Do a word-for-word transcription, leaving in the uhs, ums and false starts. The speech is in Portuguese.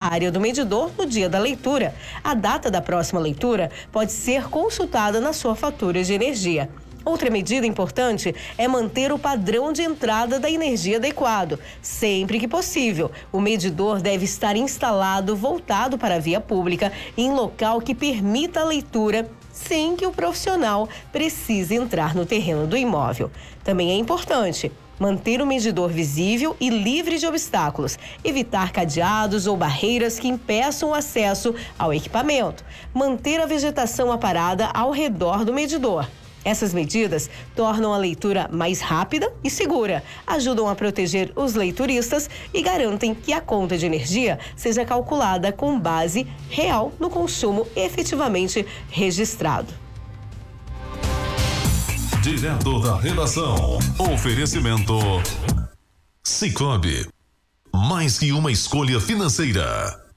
área do medidor no dia da leitura. A data da próxima leitura pode ser consultada na sua fatura de energia. Outra medida importante é manter o padrão de entrada da energia adequado. Sempre que possível, o medidor deve estar instalado voltado para a via pública em local que permita a leitura sem que o profissional precise entrar no terreno do imóvel. Também é importante manter o medidor visível e livre de obstáculos, evitar cadeados ou barreiras que impeçam o acesso ao equipamento, manter a vegetação aparada ao redor do medidor. Essas medidas tornam a leitura mais rápida e segura, ajudam a proteger os leituristas e garantem que a conta de energia seja calculada com base real no consumo efetivamente registrado. Direto da redação. Oferecimento Sicoob. Mais que uma escolha financeira.